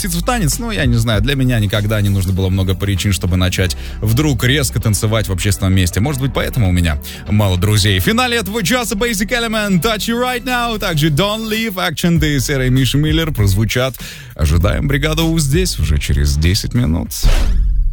пуститься в танец? Ну, я не знаю, для меня никогда не нужно было много причин, чтобы начать вдруг резко танцевать в общественном месте. Может быть, поэтому у меня мало друзей. В финале этого часа Basic Element, Touch You Right Now, также Don't Leave, Action Day, Сера и Миша Миллер прозвучат. Ожидаем бригаду здесь уже через 10 минут.